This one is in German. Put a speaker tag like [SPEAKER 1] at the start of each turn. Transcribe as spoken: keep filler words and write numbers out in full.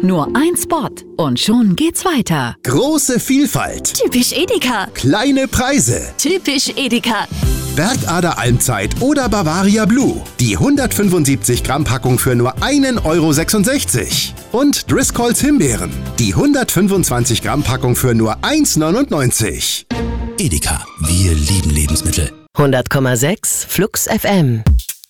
[SPEAKER 1] Nur ein Spot und schon geht's weiter.
[SPEAKER 2] Große Vielfalt.
[SPEAKER 1] Typisch Edeka.
[SPEAKER 2] Kleine Preise.
[SPEAKER 1] Typisch Edeka.
[SPEAKER 2] Bergader Almzeit oder Bavaria Blue. Die hundertfünfundsiebzig Gramm Packung für nur einen Euro sechsundsechzig. Und Driscolls Himbeeren. Die hundertfünfundzwanzig Gramm Packung für nur eins neunundneunzig.
[SPEAKER 3] Edeka, wir lieben Lebensmittel.
[SPEAKER 4] hundert Komma sechs Flux F M.